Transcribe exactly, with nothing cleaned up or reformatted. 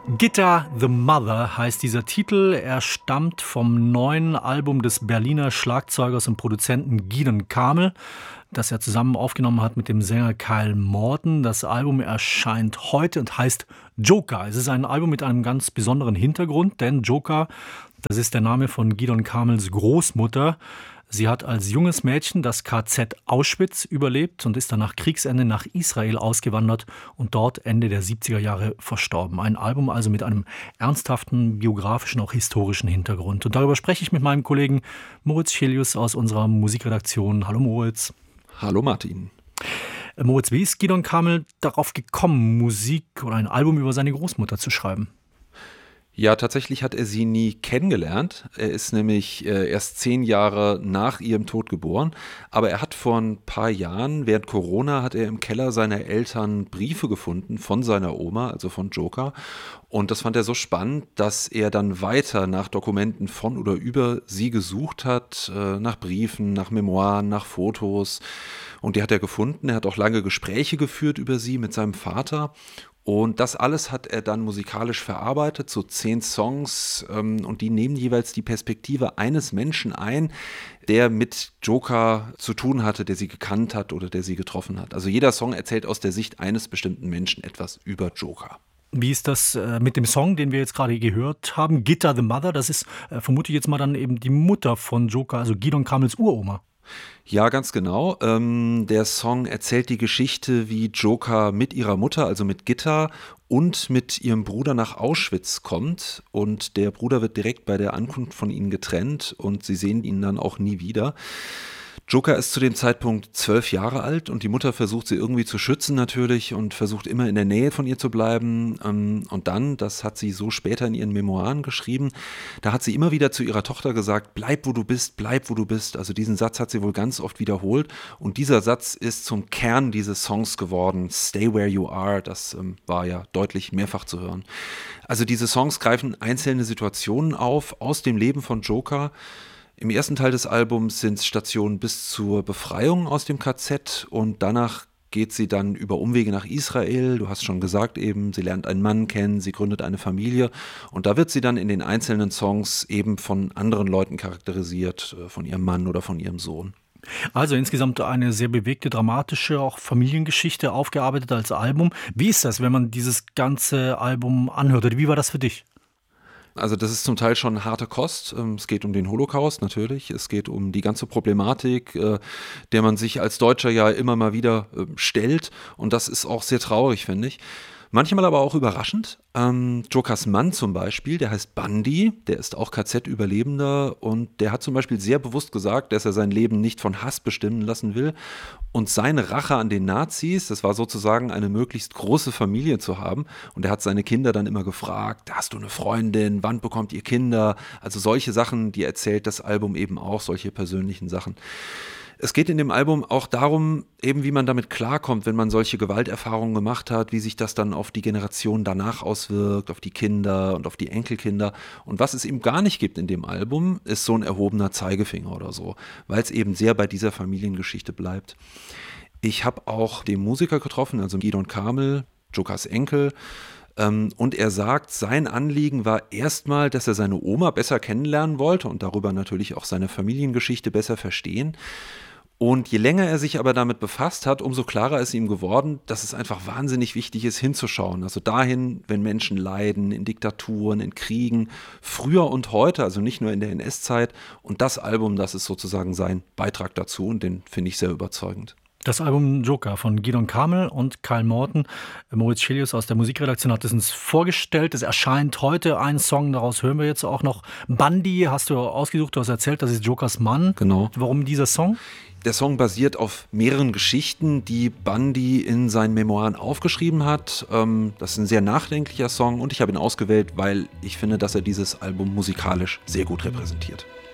Gitta the Mother heißt dieser Titel. Er stammt vom neuen Album des Berliner Schlagzeugers und Produzenten Gidon Kamel, das er zusammen aufgenommen hat mit dem Sänger Kyle Morton. Das Album erscheint heute und heißt Joker. Es ist ein Album mit einem ganz besonderen Hintergrund, denn Joker, das ist der Name von Gidon Kamels Großmutter. Sie hat als junges Mädchen das K Z Auschwitz überlebt und ist dann nach Kriegsende nach Israel ausgewandert und dort Ende der siebziger Jahre verstorben. Ein Album also mit einem ernsthaften, biografischen, auch historischen Hintergrund. Und darüber spreche ich mit meinem Kollegen Moritz Schelius aus unserer Musikredaktion. Hallo Moritz. Hallo Martin. Moritz, wie ist Gidon Kamel darauf gekommen, Musik oder ein Album über seine Großmutter zu schreiben? Ja, tatsächlich hat er sie nie kennengelernt. Er ist nämlich äh, erst zehn Jahre nach ihrem Tod geboren. Aber er hat vor ein paar Jahren, während Corona, hat er im Keller seiner Eltern Briefe gefunden von seiner Oma, also von Joker. Und das fand er so spannend, dass er dann weiter nach Dokumenten von oder über sie gesucht hat, äh, nach Briefen, nach Memoiren, nach Fotos. Und die hat er gefunden. Er hat auch lange Gespräche geführt über sie mit seinem Vater. Und das alles hat er dann musikalisch verarbeitet, so zehn Songs, ähm, und die nehmen jeweils die Perspektive eines Menschen ein, der mit Joker zu tun hatte, der sie gekannt hat oder der sie getroffen hat. Also jeder Song erzählt aus der Sicht eines bestimmten Menschen etwas über Joker. Wie ist das äh, mit dem Song, den wir jetzt gerade gehört haben? Gitta the Mother, das ist, äh, vermute ich jetzt mal dann eben die Mutter von Joker, also Gidon Kamels Uroma. Ja, ganz genau. Ähm, der Song erzählt die Geschichte, wie Joker mit ihrer Mutter, also mit Gitta, und mit ihrem Bruder nach Auschwitz kommt. Und der Bruder wird direkt bei der Ankunft von ihnen getrennt und sie sehen ihn dann auch nie wieder. Joker ist zu dem Zeitpunkt zwölf Jahre alt und die Mutter versucht sie irgendwie zu schützen natürlich und versucht immer in der Nähe von ihr zu bleiben. Und dann, das hat sie so später in ihren Memoiren geschrieben, da hat sie immer wieder zu ihrer Tochter gesagt, bleib wo du bist, bleib wo du bist. Also diesen Satz hat sie wohl ganz oft wiederholt und dieser Satz ist zum Kern dieses Songs geworden, Stay Where You Are, das ähm, war ja deutlich mehrfach zu hören. Also diese Songs greifen einzelne Situationen auf aus dem Leben von Joker. Im ersten Teil des Albums sind es Stationen bis zur Befreiung aus dem K Z und danach geht sie dann über Umwege nach Israel. Du hast schon gesagt eben, sie lernt einen Mann kennen, sie gründet eine Familie und da wird sie dann in den einzelnen Songs eben von anderen Leuten charakterisiert, von ihrem Mann oder von ihrem Sohn. Also insgesamt eine sehr bewegte, dramatische, auch Familiengeschichte aufgearbeitet als Album. Wie ist das, wenn man dieses ganze Album anhört? Oder wie war das für dich? Also das ist zum Teil schon harte Kost. Es geht um den Holocaust natürlich. Es geht um die ganze Problematik, der man sich als Deutscher ja immer mal wieder stellt. Und das ist auch sehr traurig, finde ich. Manchmal aber auch überraschend. Ähm, Jokers Mann zum Beispiel, der heißt Bundy, der ist auch K Z-Überlebender und der hat zum Beispiel sehr bewusst gesagt, dass er sein Leben nicht von Hass bestimmen lassen will und seine Rache an den Nazis, das war sozusagen eine möglichst große Familie zu haben und er hat seine Kinder dann immer gefragt, hast du eine Freundin, wann bekommt ihr Kinder? Also solche Sachen, die erzählt das Album eben auch, solche persönlichen Sachen. Es geht in dem Album auch darum, eben wie man damit klarkommt, wenn man solche Gewalterfahrungen gemacht hat, wie sich das dann auf die Generation danach auswirkt, auf die Kinder und auf die Enkelkinder. Und was es eben gar nicht gibt in dem Album, ist so ein erhobener Zeigefinger oder so, weil es eben sehr bei dieser Familiengeschichte bleibt. Ich habe auch den Musiker getroffen, also Gidon Kamel, Jokers Enkel. Und er sagt, sein Anliegen war erstmal, dass er seine Oma besser kennenlernen wollte und darüber natürlich auch seine Familiengeschichte besser verstehen. Und je länger er sich aber damit befasst hat, umso klarer ist ihm geworden, dass es einfach wahnsinnig wichtig ist, hinzuschauen. Also dahin, wenn Menschen leiden, in Diktaturen, in Kriegen, früher und heute, also nicht nur in der N S-Zeit. Und das Album, das ist sozusagen sein Beitrag dazu und den finde ich sehr überzeugend. Das Album Joker von Gidon Kamel und Kyle Morton. Moritz Schelius aus der Musikredaktion hat es uns vorgestellt. Es erscheint heute ein Song, daraus hören wir jetzt auch noch. Bundy hast du ausgesucht, du hast erzählt, das ist Jokers Mann. Genau. Warum dieser Song? Der Song basiert auf mehreren Geschichten, die Bundy in seinen Memoiren aufgeschrieben hat. Das ist ein sehr nachdenklicher Song und ich habe ihn ausgewählt, weil ich finde, dass er dieses Album musikalisch sehr gut repräsentiert.